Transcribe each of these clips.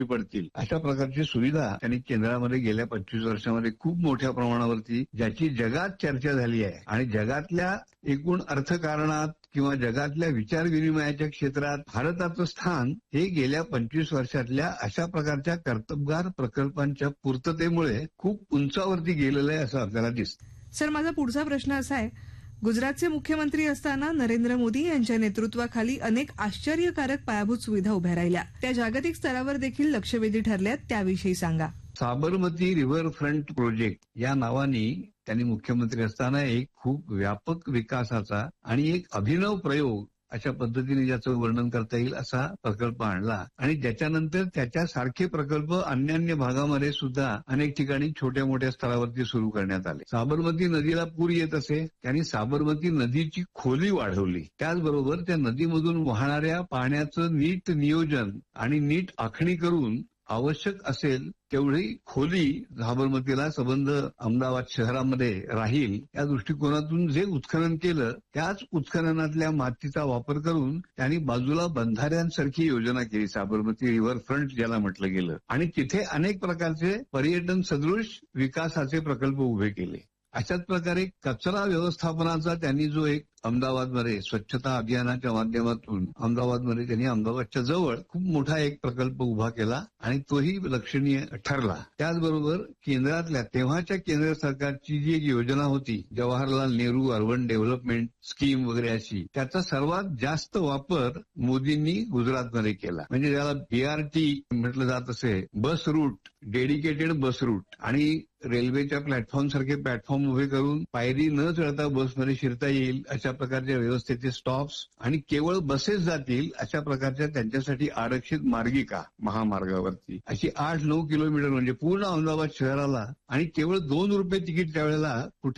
पडतील अशा प्रकारची सुविधा त्यांनी केंद्रामध्ये गेल्या 25 वर्षामध्ये खूप मोठ्या प्रमाणावरती ज्याची जगात चर्चा झाली आहे आणि जगातल्या एकूण अर्थकारणात किंवा जगातल्या विचार विनिमयाच्या क्षेत्रात भारताचं स्थान हे गेल्या 25 वर्षातल्या अशा प्रकारच्या कर्तबगार प्रकल्पांच्या पूर्ततेमुळे खूप उंचावरती गेलेलं आहे असं आपल्याला दिसतं. सर, माझा पुढचा प्रश्न असा आहे, गुजरातचे मुख्यमंत्री असताना नरेंद्र मोदी यांच्या नेतृत्वाखाली अनेक आश्चर्यकारक पायाभूत सुविधा उभ्या राहिल्या. त्या जागतिक स्तरावर देखील लक्षवेधी ठरल्यात, त्याविषयी सांगा. साबरमती रिव्हरफ्रंट प्रोजेक्ट या नावाने त्यांनी मुख्यमंत्री असताना एक खूप व्यापक विकासाचा आणि एक अभिनव प्रयोग अशा पद्धतीने ज्याचं वर्णन करता येईल असा प्रकल्प आणला आणि त्याच्यानंतर त्याच्यासारखे प्रकल्प अन्य भागामध्ये सुद्धा अनेक ठिकाणी छोट्या मोठ्या स्तरावरती सुरू करण्यात आले. साबरमती नदीला पूर येत असे, त्यांनी साबरमती नदीची खोली वाढवली. त्याचबरोबर त्या नदीमधून वाहणाऱ्या पाण्याचं नीट नियोजन आणि नीट आखणी करून आवश्यक असेल तेवढी खोली साबरमतीला संबंध अहमदाबाद शहरामध्ये राहील या दृष्टिकोनातून जे उत्खनन केलं त्याच उत्खननातल्या मातीचा वापर करून त्यांनी बाजूला बंधाऱ्यांसारखी योजना केली, साबरमती रिव्हरफ्रंट ज्याला म्हटलं गेलं, आणि तिथे अनेक प्रकारचे पर्यटन सदृश विकासाचे प्रकल्प उभे केले. अशाच प्रकारे कचरा व्यवस्थापनाचा त्यांनी जो एक अहमदाबादमध्ये स्वच्छता अभियानाच्या माध्यमातून अहमदाबादमध्ये त्यांनी अहमदाबादच्या जवळ खूप मोठा एक प्रकल्प उभा केला आणि तोही लक्षणीय ठरला. त्याचबरोबर केंद्रातल्या तेव्हाच्या केंद्र सरकारची जी एक योजना होती Jawaharlal Nehru urban development scheme वगैरे अशी, त्याचा सर्वात जास्त वापर मोदींनी गुजरातमध्ये केला. म्हणजे त्याला BRT म्हटलं जात असे, bus route, dedicated bus route, आणि रेल्वेच्या प्लॅटफॉर्म सारखे प्लॅटफॉर्म उभे करून पायरी न चढता बसमध्ये शिरता येईल अशा प्रकारच्या व्यवस्थेचे स्टॉप्स आणि केवळ बसेस जातील अशा प्रकारच्या त्यांच्यासाठी आरक्षित मार्गिका महामार्गावरती अशी 8-9 किलोमीटर, म्हणजे पूर्ण अहमदाबाद शहराला, आणि केवळ ₹2 तिकीट त्यावेळेला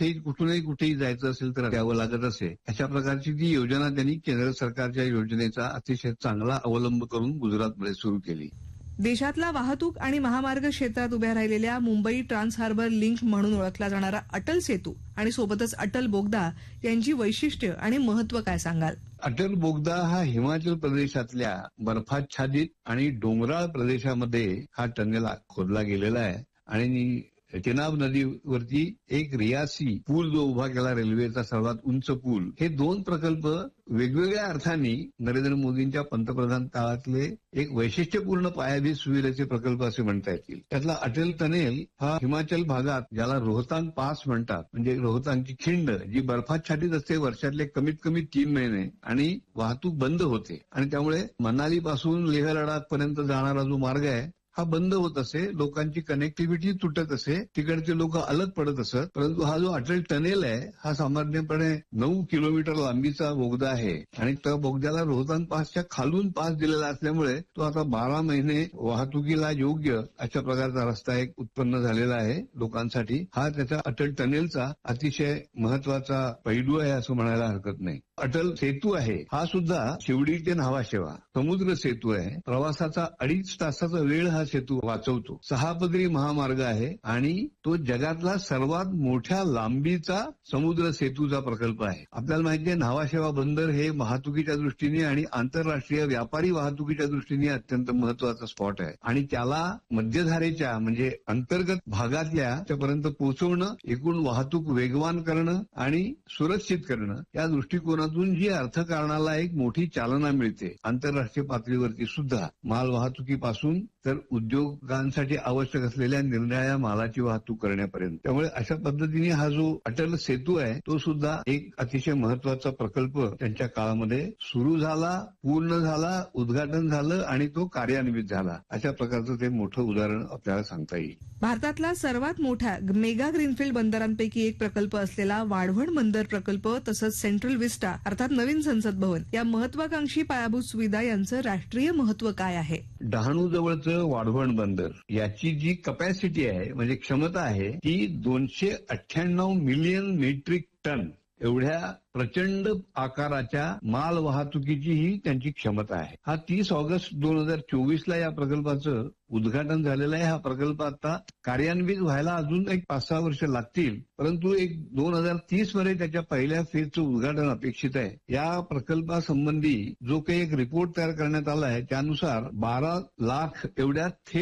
कुठेही जायचं असेल तर द्यावं लागत असे. अशा प्रकारची ती योजना त्यांनी केंद्र सरकारच्या योजनेचा अतिशय चांगला अवलंब करून गुजरातमध्ये सुरू केली. देशातला वाहतूक आणि महामार्ग क्षेत्रात उभ्या राहिलेल्या मुंबई ट्रान्स हार्बर लिंक म्हणून ओळखला जाणारा अटल सेतू आणि सोबतच अटल बोगदा यांची वैशिष्ट्य आणि महत्व काय सांगाल? अटल बोगदा हा हिमाचल प्रदेशातल्या बर्फाच्छादित आणि डोंगराळ प्रदेशामध्ये हा टनेल खोदला गेलेला आहे आणि चेनाब नदीवरती एक रियासी पूल जो उभा केला, रेल्वेचा सर्वात उंच पूल, हे 2 प्रकल्प वेगवेगळ्या अर्थाने नरेंद्र मोदींच्या पंतप्रधान काळातले एक वैशिष्ट्यपूर्ण पायाभूत सुविधेचे प्रकल्प असे म्हणता येतील. त्यातला अटल टनेल हा हिमाचल भागात ज्याला रोहतांग पास म्हणतात, म्हणजे रोहतांगची खिंड जी बर्फाच्छादित असते वर्षातले कमीत कमी 3 महिने आणि वाहतूक बंद होते आणि त्यामुळे मनाली पासून लेह लडाख पर्यंत जाणारा जो मार्ग आहे हा बंद होत असे, लोकांची कनेक्टिव्हिटी तुटत असे, तिकडचे लोक अलग पडत असत. परंतु हा जो अटल टनेल आहे हा सामान्यपणे 9 किलोमीटर लांबीचा बोगदा आहे आणि त्या बोगद्याला रोहतांग पासच्या खालून पास दिलेला असल्यामुळे तो आता 12 महिने वाहतुकीला योग्य अशा प्रकारचा रस्ता एक उत्पन्न झालेला आहे लोकांसाठी. हा त्याच्या अटल टनेलचा अतिशय महत्वाचा पैलू आहे असं म्हणायला हरकत नाही. अटल सेतू आहे हा सुद्धा शिवडी ते न्हावाशेवा समुद्र सेतू आहे. प्रवासाचा 2.5 तासाचा वेळ हा सेतू वाचवतो. 6 पदरी महामार्ग आहे आणि तो जगातला सर्वात मोठ्या लांबीचा समुद्र सेतूचा प्रकल्प आहे. आपल्याला माहिती आहे न्हावाशेवा बंदर हे वाहतुकीच्या दृष्टीने आणि आंतरराष्ट्रीय व्यापारी वाहतुकीच्या दृष्टीने अत्यंत महत्वाचा स्पॉट आहे आणि त्याला मध्यधारेच्या म्हणजे अंतर्गत भागातल्या पर्यंत पोहोचवणं, एकूण वाहतूक वेगवान करणं आणि सुरक्षित करणं या दृष्टिकोनातून जी अर्थकारणाला एक मोठी चालना मिळते आंतरराष्ट्रीय पातळीवरती सुद्धा, माल वाहतुकीपासून तर उद्योगांसाठी आवश्यक असलेल्या निरनिराळ्या मालाची वाहतूक करण्यापर्यंत. त्यामुळे अशा पद्धतीने हा जो अटल सेतू आहे तो सुद्धा एक अतिशय महत्वाचा प्रकल्प त्यांच्या काळामध्ये सुरू झाला, पूर्ण झाला, उद्घाटन झालं आणि तो कार्यान्वित झाला. अशा प्रकारचं ते मोठं उदाहरण आपल्याला सांगता येईल. भारतातला सर्वात मोठ्या मेगा ग्रीनफील्ड बंदरांपैकी एक प्रकल्प असलेला वाढवण बंदर प्रकल्प तसंच सेंट्रल विस्टा अर्थात नवीन संसद भवन या महत्वाकांक्षी पायाभूत सुविधा यांचं राष्ट्रीय महत्व काय आहे? डहाणू जवळचं वाढवण बंदर याची जी कपॅसिटी आहे म्हणजे क्षमता आहे ती 298 मिलियन मेट्रिक टन एवढ्या प्रचंड आकाराच्या माल वाहतुकीची ही त्यांची क्षमता आहे. हा 30 ऑगस्ट 2024ला या प्रकल्पाचं उद्घाटन झालेलं आहे. हा प्रकल्प आता कार्यान्वित व्हायला अजून एक 5-6 वर्ष लागतील, परंतु एक 2030 मध्ये त्याच्या पहिल्या फेजचं उद्घाटन अपेक्षित आहे. या प्रकल्पासंबंधी जो काही एक रिपोर्ट तयार करण्यात आला आहे त्यानुसार 12 लाख एवढ्या थेट